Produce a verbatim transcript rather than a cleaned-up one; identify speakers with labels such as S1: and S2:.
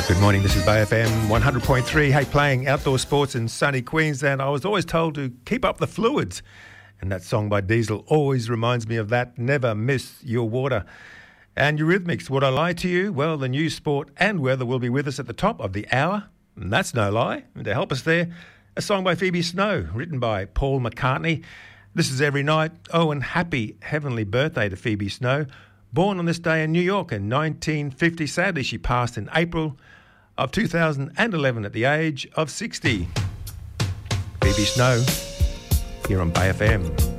S1: Good morning, this is Bay F M one hundred point three. Hey, playing outdoor sports in sunny Queensland. I was always told to keep up the fluids. And that song by Diesel always reminds me of that. Never miss your water. And Eurythmics, would I lie to you? Well, the news, sport and weather will be with us at the top of the hour. And that's no lie. And to help us there, a song by Phoebe Snow, written by Paul McCartney. This is Every Night. Oh, and happy heavenly birthday to Phoebe Snow. Born on this day in New York in nineteen fifty. Sadly, she passed in April of two thousand eleven at the age of sixty. Phoebe Snow, here on Bay F M.